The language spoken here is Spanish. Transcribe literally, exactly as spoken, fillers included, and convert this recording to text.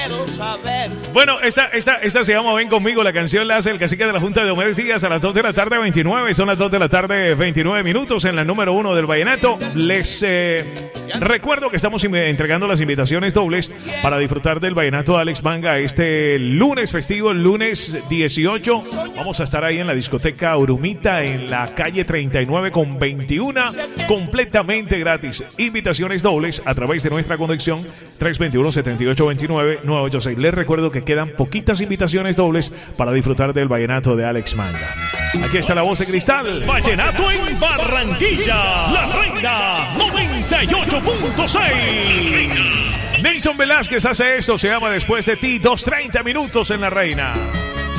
Bueno, esta, esta, esta se llama Ven Conmigo. La canción la hace el cacique de la Junta de Diomedes Díaz a las dos de la tarde veintinueve. Son las dos de la tarde veintinueve minutos en la número uno del vallenato. Les eh, recuerdo que estamos entregando las invitaciones dobles para disfrutar del vallenato de Alex Manga este lunes festivo, el lunes dieciocho. Vamos a estar ahí en la discoteca Urumita en la calle treinta y nueve con veintiuno, completamente gratis. Invitaciones dobles a través de nuestra conexión tres dos uno, siete ocho dos nueve, nueve ocho seis. Les recuerdo que quedan poquitas invitaciones dobles para disfrutar del vallenato de Alex Manga. Aquí está la voz de Cristal. Vallenato en Barranquilla, La Reina noventa y ocho punto seis. Nelson Velázquez hace esto, se llama Después de ti, dos treinta minutos en La Reina.